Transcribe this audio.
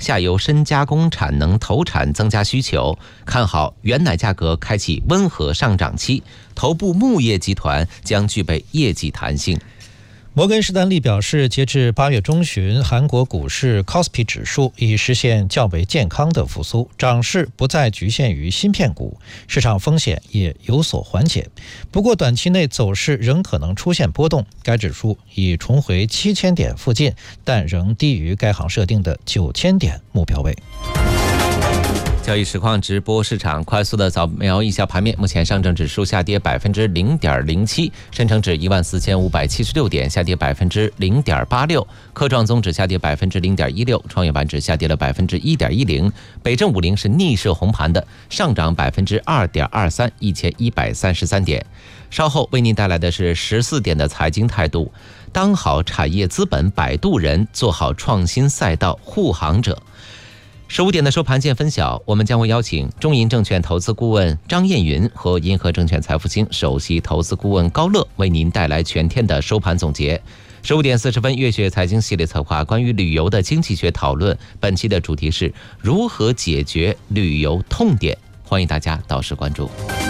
下游深加工产能投产增加需求，看好原奶价格开启温和上涨期，头部牧业集团将具备业绩弹性。 摩根士丹利表示，截至8月中旬，韩国股市 KOSPI 指数已实现较为健康的复苏，涨势不再局限于芯片股，市场风险也有所缓解。不过，短期内走势仍可能出现波动，该指数已重回7000点附近，但仍低于该行设定的9000点目标位。 交易实况直播市场，快速的扫描一下盘面。目前上证指数下跌0.07%，深成指14576点，下跌0.86%，科创综指下跌0.16%，创业板指下跌了1.10%，北证50是逆势红盘的，上涨2.23%，1133点。稍后为您带来的是14点的财经态度，当好产业资本摆渡人，做好创新赛道护航者。15点的收盘见分晓，我们将会邀请中银证券投资顾问张艳云和银河证券财富星首席投资顾问高乐为您带来全天的收盘总结。15点40分，月学财经系列策划关于旅游的经济学讨论，本期的主题是如何解决旅游痛点，欢迎大家到时关注。